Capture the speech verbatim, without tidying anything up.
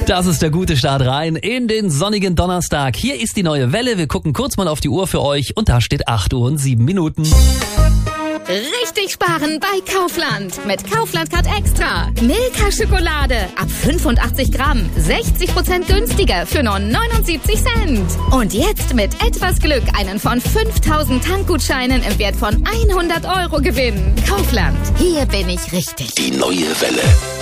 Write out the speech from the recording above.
Das ist der gute Start rein in den sonnigen Donnerstag. Hier ist die neue Welle. Wir gucken kurz mal auf die Uhr für euch und da steht acht Uhr und sieben Minuten. Richtig sparen bei Kaufland. Mit Kaufland Card Extra. Milka Schokolade ab fünfundachtzig Gramm. sechzig Prozent günstiger für nur neunundsiebzig Cent. Und jetzt mit etwas Glück einen von fünftausend Tankgutscheinen im Wert von hundert Euro gewinnen. Kaufland. Hier bin ich richtig. Die neue Welle.